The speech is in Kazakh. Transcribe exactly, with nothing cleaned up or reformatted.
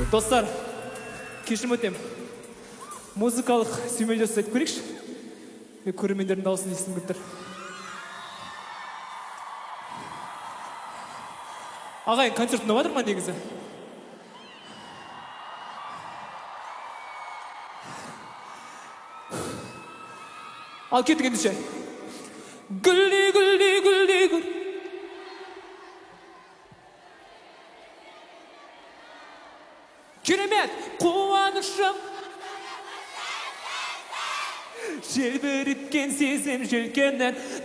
Достар, кешірім өтем. Музыкалық сүймелдеу жасайды көрейікші. Мен көрермендердің дауысын естігім келіп тұр. Ағайын, концерт ұнап жатыр ма негізі? Ал кеттік ендеше. Гүлді, гүлді, гүлді, гүл. Керемет, қуанышым. Желбіріткен сезім желкеннен